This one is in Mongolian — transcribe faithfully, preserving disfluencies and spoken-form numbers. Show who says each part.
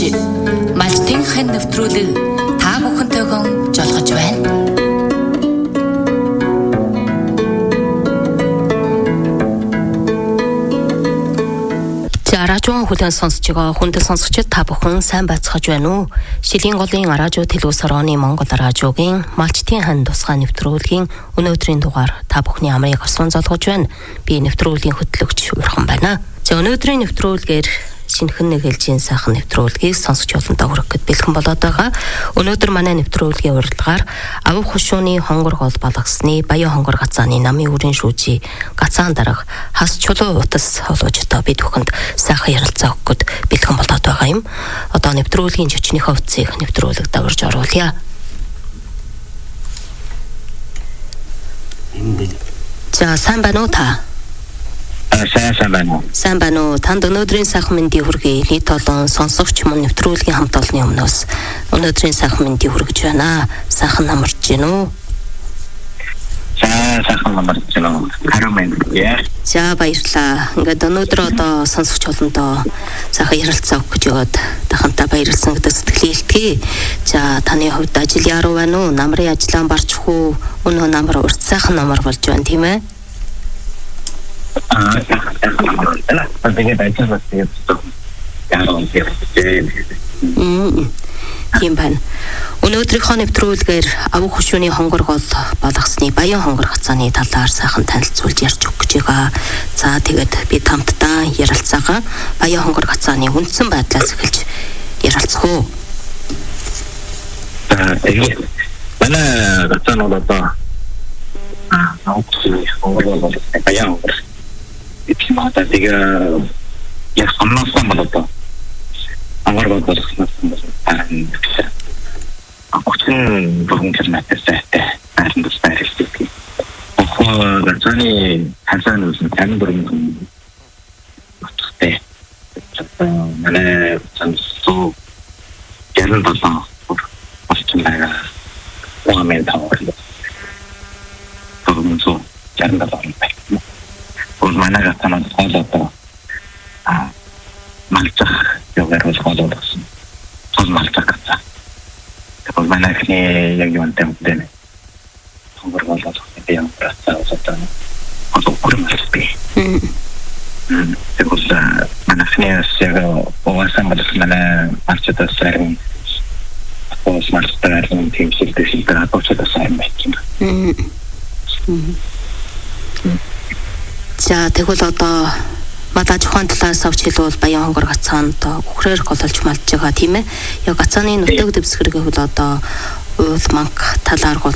Speaker 1: Малтын хэн нэвтрүүлэг та бүхэнтэйгэн жолгож байна. Радио хүлээн сонсож байгаа хүндэт сонсогчид та бүхэн сайн байцгааж байна уу? Шилийн голын радио телевиз орооны Монгол радиогийн Малчтын хан тусгай нэвтрүүлгийн өнөөдрийн дугаар та бүхний амрыг асуун залгаж байна. Би нэвтрүүлгийн хөтлөгч Урхан байна. За өнөөдрийн нэвтрүүлгээр шинэхэн нэг ээлжийн сайхан нэвтрүүлгийг сонсогч олонтаа хүргэх гэд бэлхэн болоод байгаа. Өнөөдөр манай нэвтрүүлгийн урилгаар Авав хушууны хонгор гол балгасны Баян хонгор гацааны намын үрийн шүүжи гацаан дарга хас чулуу утас холоожтой бид бүхэнд сайхан ярилцаа өгөхөд бэлхэн болоод байгаа юм. Одоо нэвтрүүлгийн жичнийхээ утсыг нэвтрүүлэг даварж оруулъя. За сайн байна уу та?
Speaker 2: Сайн сайн байна.
Speaker 1: Сайн байна уу? Танд өнөөдрийн сайхан мэндийг хүргэе. Нийт олон сонсогч мөн нэвтрүүлгийн хамт олонны өмнөөс өнөөдрийн сайхан мэндийг хүргэж байна. Сайхан намарч гин үү?
Speaker 2: За сайхан намарч гин үү? Харин мэнд.
Speaker 1: За баярлалаа. Ингээд өнөөдөр одоо сонсогч олондоо сайхан ярилцаа өгөх гэж яваад тахантаа баярлсан гэдэг сэтгэлээ илтгэе. За таны хувьд ажил яруу байна уу? Намрын ажлаа барчих уу? Өнөө намар урт сайхан намар болж байна тийм ээ?
Speaker 2: Аа, тэгээд ажил хийх яарон
Speaker 1: тийм байна. Өнөөдрийнхөө нэвтрүүлгээр Авав хушууны хонгор гол балгасны Баян хонгор гацааны талаар сайхан танилцуулж ярьж өгөх гэж байгаа. За тэгээд бид хамтдаа ярилцаагаа Баян хонгор гацааны үндсэн байдлаас эхэлж ярилцах уу?
Speaker 2: Аа, тэгээд манай гацаан бол одоо аа, Авав хушууны хонгор гол Баян хонгор итмата тэгээ яг самнасан болоо. Амар болчихсон байна. Ахын бүгэн кэрнэтэстэй харин дустайрэлтэй. Охоо гацаны хасан үсэн тань бүрэн утгатай. Манай самсуу яран болоо. Ачмаа рамэн тавар. Тогмсоо яран болоо. Mana gatanan sekolah ah malcak juga harus sekolah terus terus malcak kata kalau mana ini yang jual tempat ini sumber malcak itu yang berasal dari atau kurang lebih hmm terus mana ini saya wawasan pada mana malcak tersering atau malcak tersering tim sih atau malcak tersering macam
Speaker 1: hmm За тэгвэл одоо мадаж ухаан талаас авч хэлбэл Баян хонгор гацаанд үхрээр гололж малж байгаа тийм ээ. Яг гацааны нутаг дэвсгэргээ хөл одоо уул манг талаар